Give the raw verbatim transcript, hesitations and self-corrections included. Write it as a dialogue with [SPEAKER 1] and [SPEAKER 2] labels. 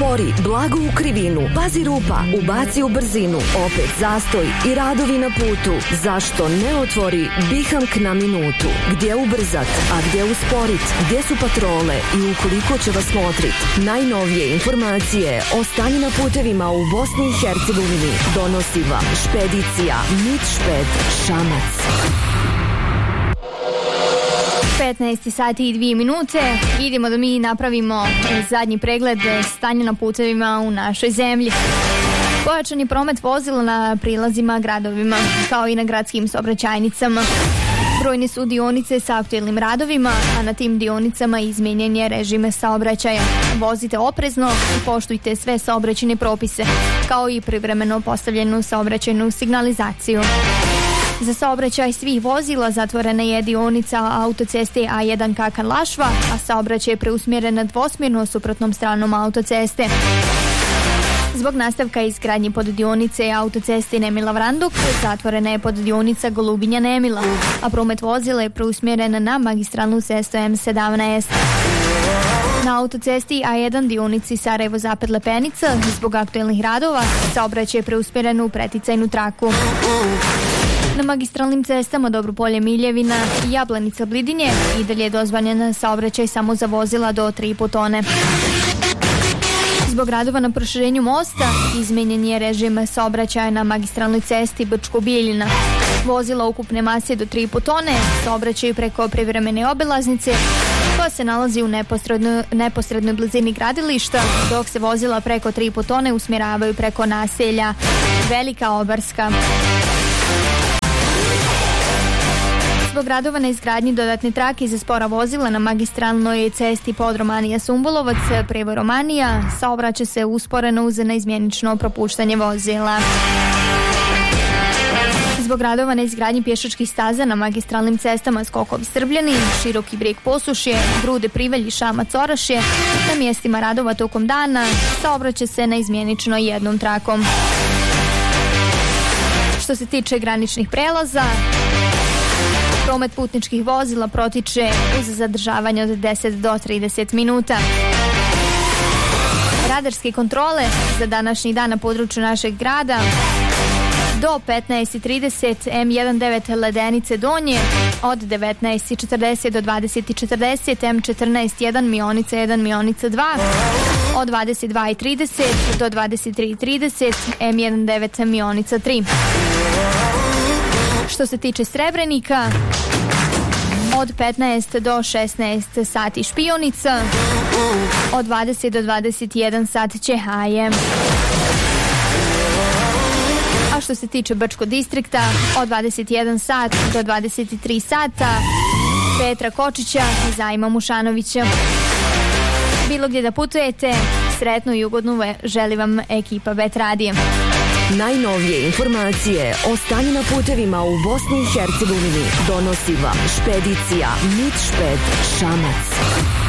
[SPEAKER 1] Uspori, blago u krivinu, pazi rupa, ubaci u brzinu, opet zastoj i radovi na putu. Zašto ne otvori Bihank na minutu? Gdje ubrzat, a gdje usporit? Gdje su patrole i ukoliko će vas motrit? Najnovije informacije o stanju na putevima u Bosni i Hercegovini donosi vam Špedicija Mitšped Šamac.
[SPEAKER 2] petnaest sati i dvije minute. Idemo da mi napravimo zadnji pregled stanja na putevima u našoj zemlji. Pojačan je promet vozila na prilazima gradovima, kao i na gradskim saobraćajnicama. Brojne su dionice sa aktuelnim radovima, a na tim dionicama izmijenjen je režim saobraćaja. Vozite oprezno i poštujte sve saobraćajne propise, kao i privremeno postavljenu saobraćajnu signalizaciju. Za saobraćaj svih vozila zatvorena je dionica autoceste A jedan Kakan-Lašva, a saobraćaj je preusmjeren dvosmjerno suprotnom stranom autoceste. Zbog nastavka izgradnje poddionice autoceste Nemila-Vranduk zatvorena je poddionica Golubinja-Nemila, a promet vozila je preusmjeren na magistralnu cestu M sedamnaest. Na autocesti A jedan dionici Sarajevo-Zapad-Lepenica zbog aktuelnih radova saobraćaj je preusmjeren u preticajnu traku. Na magistralnim cestama Dobropolje-Miljevina i Jablanica-Blidinje i dalje je dozvoljen saobraćaj samo za vozila do tri i po tone. Zbog radova na proširenju mosta izmenjen je režim saobraćaja na magistralnoj cesti Brčko-Bijeljina. Vozila ukupne mase do tri i po tone saobraćaju preko privremene obilaznice koja se nalazi u neposrednoj, neposrednoj blizini gradilišta, dok se vozila preko tri i po tone usmjeravaju preko naselja Velika Obarska. Zbog radova na izgradnji dodatne trake za spora vozila na magistralnoj cesti Podromanija-Sumbulovac, Prevoj Romanija, saobraća se usporeno uz neizmjenično propuštanje vozila. Zbog radova na izgradnji pješačkih staza na magistralnim cestama Skokovi-Srbljani, Široki Brijeg Posušje, Grude Privelj i Šamac-Orašje, na mjestima radova tokom dana saobraća se neizmjenično jednom trakom. Što se tiče graničnih prelaza, promet putničkih vozila protiče uz zadržavanje od deset do trideset minuta. Radarske kontrole za današnji dan na području našeg grada: do petnaest trideset M devetnaest Ledenice Donje, od devetnaest četrdeset do dvadeset četrdeset M četrnaest jedan Mionica jedan Mionica dva, od dvadeset dva trideset do dvadeset tri trideset M devetnaest Mionica tri. Što se tiče Srebrenika, od petnaest do šesnaest sati Špionica, od dvadeset do dvadeset jedan sat Čehaje. A što se tiče Brčkog distrikta, od dvadeset jedan sat do dvadeset tri sata Petra Kočića i Zajma Mušanovića. Bilo gdje da putujete, sretnu i ugodnu želi vam ekipa Bet Radije.
[SPEAKER 1] Najnovije informacije o stanju na putevima u Bosni i Hercegovini donosi vam Špedicija Mitšped Šamac.